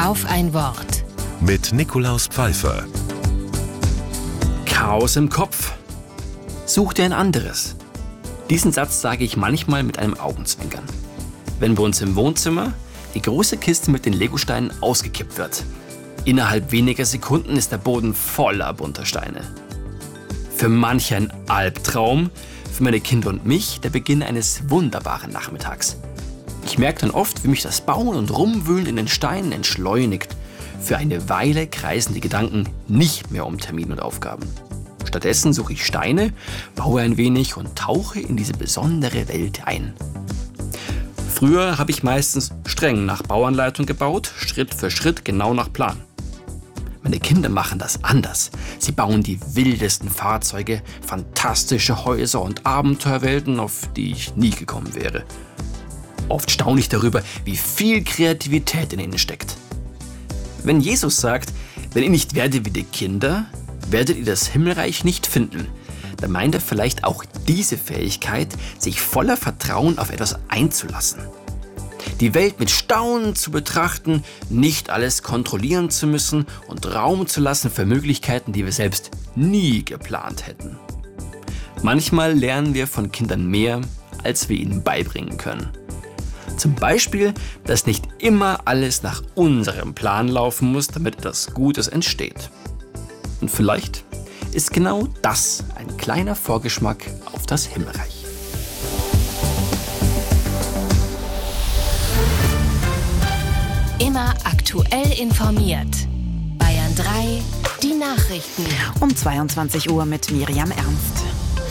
Auf ein Wort. Mit Nikolaus Pfeiffer. Chaos im Kopf. Such dir ein anderes. Diesen Satz sage ich manchmal mit einem Augenzwinkern. Wenn bei uns im Wohnzimmer die große Kiste mit den Legosteinen ausgekippt wird. Innerhalb weniger Sekunden ist der Boden voller bunter Steine. Für manch ein Albtraum, für meine Kinder und mich der Beginn eines wunderbaren Nachmittags. Ich merke dann oft, wie mich das Bauen und Rumwühlen in den Steinen entschleunigt. Für eine Weile kreisen die Gedanken nicht mehr um Termin und Aufgaben. Stattdessen suche ich Steine, baue ein wenig und tauche in diese besondere Welt ein. Früher habe ich meistens streng nach Bauanleitung gebaut, Schritt für Schritt, genau nach Plan. Meine Kinder machen das anders. Sie bauen die wildesten Fahrzeuge, fantastische Häuser und Abenteuerwelten, auf die ich nie gekommen wäre. Oft staune ich darüber, wie viel Kreativität in ihnen steckt. Wenn Jesus sagt, wenn ihr nicht werdet wie die Kinder, werdet ihr das Himmelreich nicht finden, dann meint er vielleicht auch diese Fähigkeit, sich voller Vertrauen auf etwas einzulassen. Die Welt mit Staunen zu betrachten, nicht alles kontrollieren zu müssen und Raum zu lassen für Möglichkeiten, die wir selbst nie geplant hätten. Manchmal lernen wir von Kindern mehr, als wir ihnen beibringen können. Zum Beispiel, dass nicht immer alles nach unserem Plan laufen muss, damit etwas Gutes entsteht. Und vielleicht ist genau das ein kleiner Vorgeschmack auf das Himmelreich. Immer aktuell informiert. Bayern 3, die Nachrichten. Um 22 Uhr mit Miriam Ernst.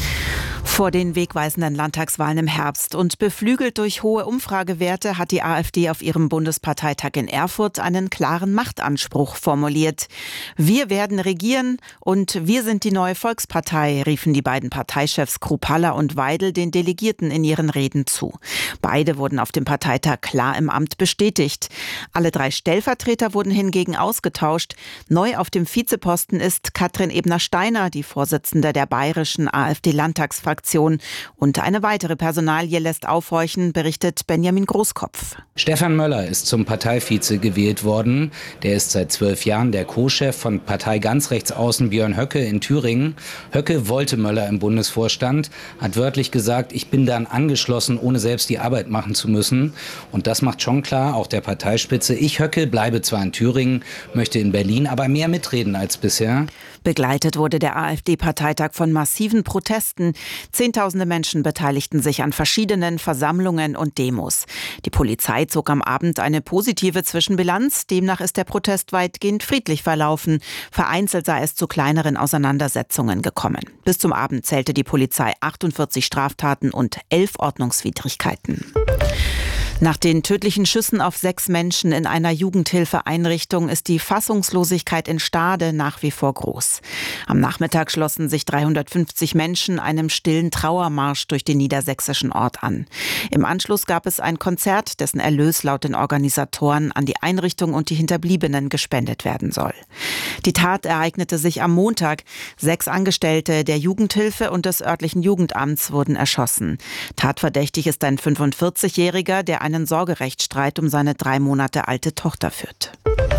Vor den wegweisenden Landtagswahlen im Herbst und beflügelt durch hohe Umfragewerte hat die AfD auf ihrem Bundesparteitag in Erfurt einen klaren Machtanspruch formuliert. Wir werden regieren und wir sind die neue Volkspartei, riefen die beiden Parteichefs Kruppalla und Weidel den Delegierten in ihren Reden zu. Beide wurden auf dem Parteitag klar im Amt bestätigt. Alle 3 Stellvertreter wurden hingegen ausgetauscht. Neu auf dem Vizeposten ist Katrin Ebner-Steiner, die Vorsitzende der bayerischen AfD-Landtagsfraktion. Und eine weitere Personalie lässt aufhorchen, berichtet Benjamin Großkopf. Stefan Möller ist zum Parteivize gewählt worden. Der ist seit 12 Jahren der Co-Chef von Partei ganz rechts außen Björn Höcke in Thüringen. Höcke wollte Möller im Bundesvorstand, hat wörtlich gesagt, ich bin dann angeschlossen, ohne selbst die Arbeit machen zu müssen. Und das macht schon klar, auch der Parteispitze, ich Höcke bleibe zwar in Thüringen, möchte in Berlin aber mehr mitreden als bisher. Begleitet wurde der AfD-Parteitag von massiven Protesten. Zehntausende Menschen beteiligten sich an verschiedenen Versammlungen und Demos. Die Polizei zog am Abend eine positive Zwischenbilanz. Demnach ist der Protest weitgehend friedlich verlaufen. Vereinzelt sei es zu kleineren Auseinandersetzungen gekommen. Bis zum Abend zählte die Polizei 48 Straftaten und 11 Ordnungswidrigkeiten. Nach den tödlichen Schüssen auf 6 Menschen in einer Jugendhilfeeinrichtung ist die Fassungslosigkeit in Stade nach wie vor groß. Am Nachmittag schlossen sich 350 Menschen einem stillen Trauermarsch durch den niedersächsischen Ort an. Im Anschluss gab es ein Konzert, dessen Erlös laut den Organisatoren an die Einrichtung und die Hinterbliebenen gespendet werden soll. Die Tat ereignete sich am Montag. 6 Angestellte der Jugendhilfe und des örtlichen Jugendamts wurden erschossen. Tatverdächtig ist ein 45-Jähriger, der einen Sorgerechtsstreit um seine 3 Monate alte Tochter führt.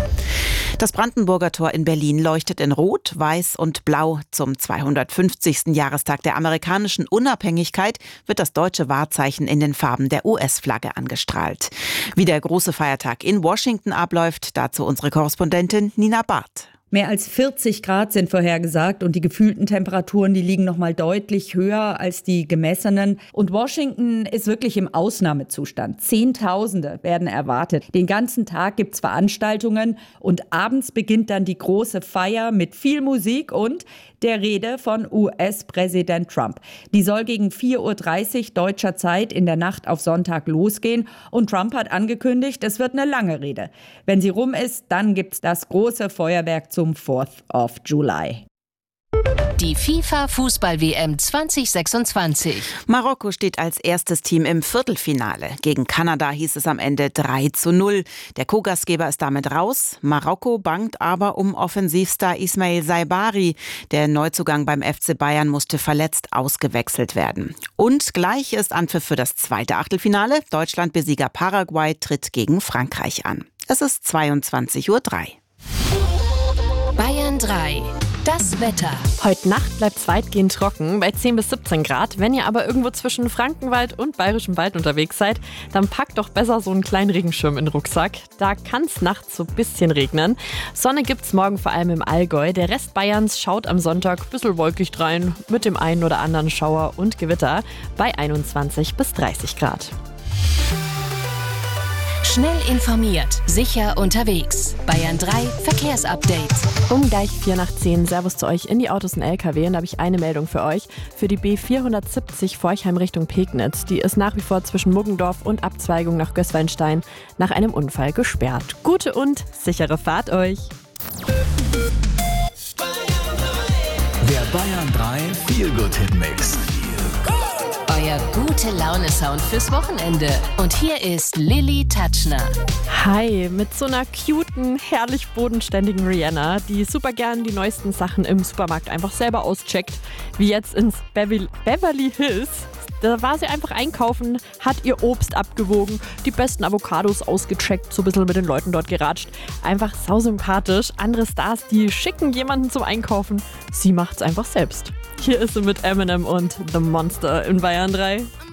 Das Brandenburger Tor in Berlin leuchtet in Rot, Weiß und Blau. Zum 250. Jahrestag der amerikanischen Unabhängigkeit wird das deutsche Wahrzeichen in den Farben der US-Flagge angestrahlt. Wie der große Feiertag in Washington abläuft, dazu unsere Korrespondentin Nina Barth. Mehr als 40 Grad sind vorhergesagt und die gefühlten Temperaturen, die liegen noch mal deutlich höher als die gemessenen. Und Washington ist wirklich im Ausnahmezustand. Zehntausende werden erwartet. Den ganzen Tag gibt's Veranstaltungen und abends beginnt dann die große Feier mit viel Musik und der Rede von US-Präsident Trump. Die soll gegen 4:30 Uhr deutscher Zeit in der Nacht auf Sonntag losgehen. Und Trump hat angekündigt, es wird eine lange Rede. Wenn sie rum ist, dann gibt's das große Feuerwerk zum 4th of July. Die FIFA-Fußball-WM 2026. Marokko steht als erstes Team im Viertelfinale. Gegen Kanada hieß es am Ende 3:0. Der Co-Gastgeber ist damit raus. Marokko bangt aber um Offensivstar Ismail Saibari. Der Neuzugang beim FC Bayern musste verletzt ausgewechselt werden. Und gleich ist Anpfiff für das zweite Achtelfinale. Deutschland-Besieger Paraguay tritt gegen Frankreich an. Es ist 22:03 Uhr. Bayern 3. Das Wetter. Heute Nacht bleibt es weitgehend trocken bei 10 bis 17 Grad. Wenn ihr aber irgendwo zwischen Frankenwald und Bayerischem Wald unterwegs seid, dann packt doch besser so einen kleinen Regenschirm in den Rucksack. Da kann es nachts so ein bisschen regnen. Sonne gibt es morgen vor allem im Allgäu. Der Rest Bayerns schaut am Sonntag ein bisschen wolkig rein mit dem einen oder anderen Schauer und Gewitter bei 21 bis 30 Grad. Schnell informiert, sicher unterwegs. Bayern 3 Verkehrsupdate. Um gleich 9:45 Servus zu euch in die Autos und LKW. Und da habe ich eine Meldung für euch. Für die B470 Forchheim Richtung Pegnitz. Die ist nach wie vor zwischen Muggendorf und Abzweigung nach Gößweinstein nach einem Unfall gesperrt. Gute und sichere Fahrt euch. Der Bayern 3 Feel-Good-Hit-Mix. Euer gute Laune-Sound fürs Wochenende. Und hier ist Lilly Tatschner. Hi, mit so einer cuten, herrlich bodenständigen Rihanna, die super gern die neuesten Sachen im Supermarkt einfach selber auscheckt, wie jetzt ins Beverly Hills. Da war sie einfach einkaufen, hat ihr Obst abgewogen, die besten Avocados ausgecheckt, so ein bisschen mit den Leuten dort geratscht. Einfach sausympathisch. Andere Stars, die schicken jemanden zum Einkaufen. Sie macht's einfach selbst. Hier ist sie mit Eminem und The Monster in Bayern 3.